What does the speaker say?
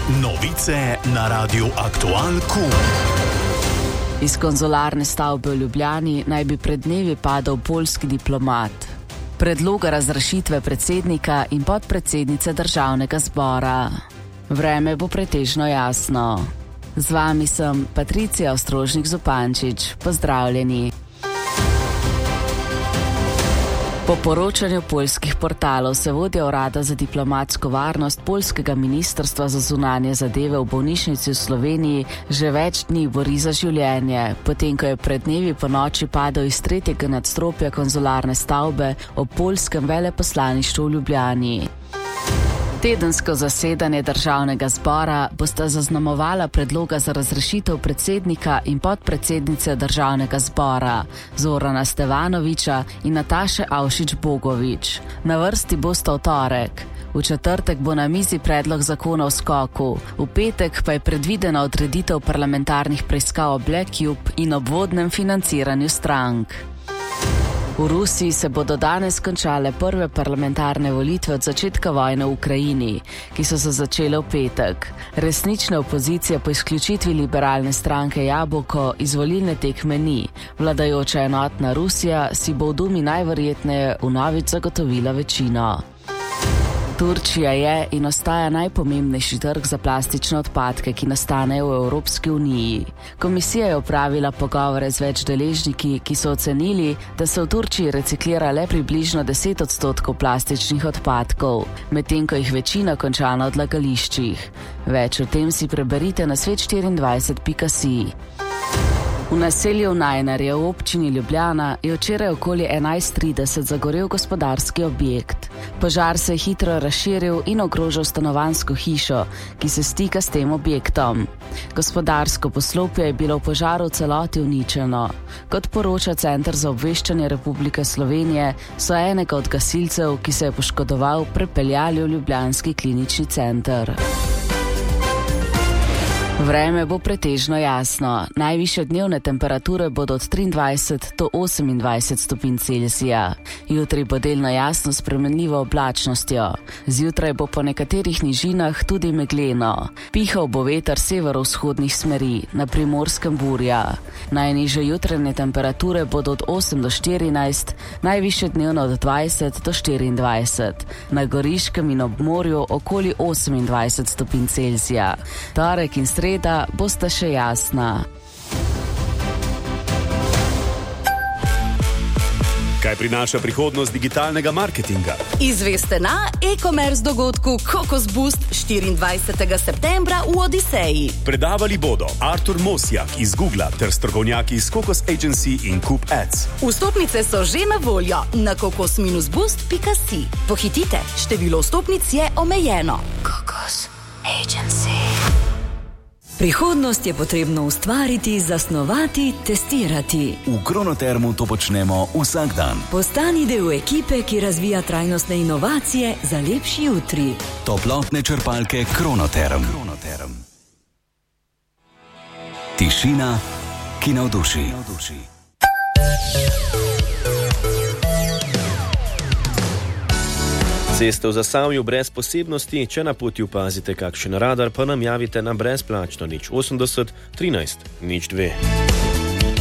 Novice na Radiu Aktual Q. Iz konzularne stavbe v Ljubljani naj bi pred dnevi padel poljski diplomat. Predloga razrešitve predsednika in podpredsednice državnega zbora. Vreme bo pretežno jasno. Z vami sem Patricija Ostrožnik-Zupančič. Pozdravljeni. Po poročanju poljskih portalov se vodja urada za diplomatsko varnost poljskega ministrstva za zunanje zadeve v bolnišnici v Sloveniji že več dni bori za življenje, potem ko je pred dnevi po noči padel iz 3. nadstropja konzularne stavbe ob poljskem veleposlaništvu v Ljubljani. Tedensko zasedanje državnega zbora bosta zaznamovala predloga za razrešitev predsednika in podpredsednice državnega zbora Zorana Stevanovića in Nataše Avšič-Bogovič. Na vrsti bosta v torek. V četrtek bo na mizi predlog zakona o skoku, v petek pa je predvidena odreditev parlamentarnih preiskav o Black Cube in obvodnem financiranju strank. V Rusiji se bodo danes končale prve parlamentarne volitve od začetka vojne v Ukrajini, ki so se začele v petek. Resnične opozicije po izključitvi liberalne stranke Jabolko iz volilne tekme ni. Vladajoča enotna Rusija si bo v Dumi najverjetneje vnovič zagotovila večino. Turčija je in ostaja najpomembnejši trg za plastične odpadke, ki nastanejo v Evropski uniji. Komisija je opravila pogovore z več deležniki, ki so ocenili, da se v Turčiji reciklira le približno 10% plastičnih odpadkov, medtem ko jih večina konča na odlagališčih. Več o tem si preberite na svet24.si. V naselju Najnarje v občini Ljubljana je včeraj okoli 11:30 zagorel gospodarski objekt. Požar se je hitro razširil in ogrožal stanovanjsko hišo, ki se stika s tem objektom. Gospodarsko poslopje je bilo v požaru v celoti uničeno. Kot poroča Center za obveščanje Republike Slovenije, so enega od gasilcev, ki se je poškodoval, prepeljali v ljubljanski klinični center. Vreme bo pretežno jasno. Najvišje dnevne temperature bodo od 23 do 28 stopinj Celzija. Jutri bo delno jasno s spremenljivo oblačnostjo. Zjutraj bo po nekaterih nižinah tudi megleno. Pihal bo veter severovzhodnih smeri, na Primorskem burja. Najnižje jutranje temperature bodo od 8 do 14, najvišje dnevno od 20 do 24. Na Goriškem in ob morju okoli 28 stopinj Celzija. Torek in sreda bosta še jasna. Kaj prinaša prihodnost digitalnega marketinga? Izveste na e-commerce dogodku Kokos Boost 24. septembra v Odiseji. Predavali bodo Artur Mosjak iz Googla ter strokovnjaki iz Kokos Agency in Coop Ads. Vstopnice so že na voljo na kokos-boost.si. Pohitite, število vstopnic je omejeno. Kokos Agency. Prihodnost je potrebno ustvariti, zasnovati, testirati. V Kronotermu to počnemo vsak dan. Postani del ekipe, ki razvija trajnostne inovacije za lepši jutri. Toplotne črpalke Kronoterm. Tišina, ki navduši. Ceste v Zasavju brez posebnosti, če na poti opazite kakšen radar, pa nam javite na brezplačno 080 13 02.